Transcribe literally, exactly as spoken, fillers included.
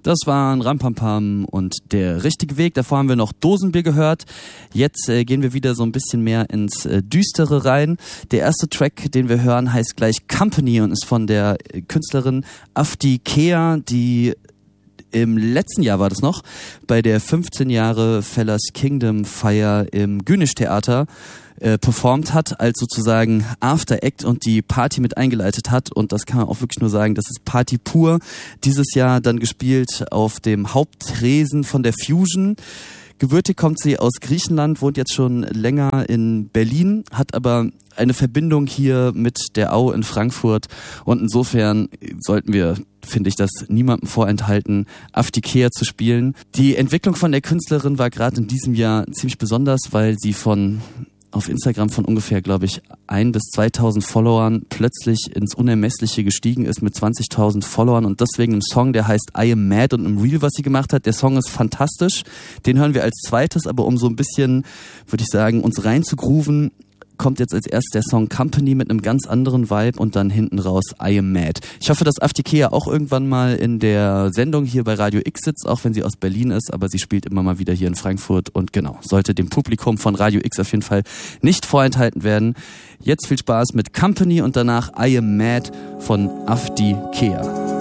Das waren Rampampam und Der richtige Weg. Davor haben wir noch Dosenbier gehört. Jetzt äh, gehen wir wieder so ein bisschen mehr ins äh, Düstere rein. Der erste Track, den wir hören, heißt gleich Company und ist von der äh, Künstlerin Afti Kea, die im letzten Jahr war das noch, bei der fünfzehn Jahre Fellas Kingdom Feier im Günisch Theater äh, performt hat, als sozusagen After Act und die Party mit eingeleitet hat. Und das kann man auch wirklich nur sagen, das ist Party pur. Dieses Jahr dann gespielt auf dem Haupttresen von der Fusion. Gebürtig kommt sie aus Griechenland, wohnt jetzt schon länger in Berlin, hat aber eine Verbindung hier mit der Au in Frankfurt und insofern sollten wir, finde ich, das niemandem vorenthalten, Afti Kea zu spielen. Die Entwicklung von der Künstlerin war gerade in diesem Jahr ziemlich besonders, weil sie von auf Instagram von ungefähr, glaube ich, ein bis zweitausend Followern plötzlich ins Unermessliche gestiegen ist mit zwanzigtausend Followern und deswegen im Song, der heißt I Am Mad und im Reel, was sie gemacht hat. Der Song ist fantastisch. Den hören wir als zweites, aber um so ein bisschen, würde ich sagen, uns reinzugrooven, kommt jetzt als erstes der Song Company mit einem ganz anderen Vibe und dann hinten raus I Am Mad. Ich hoffe, dass Afti Kea auch irgendwann mal in der Sendung hier bei Radio X sitzt, auch wenn sie aus Berlin ist, aber sie spielt immer mal wieder hier in Frankfurt und genau, sollte dem Publikum von Radio X auf jeden Fall nicht vorenthalten werden. Jetzt viel Spaß mit Company und danach I Am Mad von Afti Kea.